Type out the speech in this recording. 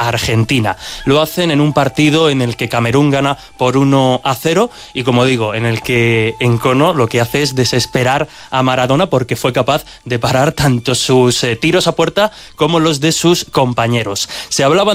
Argentina. Lo hacen en un partido en el que Camerún gana por 1-0 y, como digo, en el que Nkono lo que hace es desesperar a Maradona porque fue capaz de parar tanto sus tiros a puerta como los de sus compañeros. Se hablaba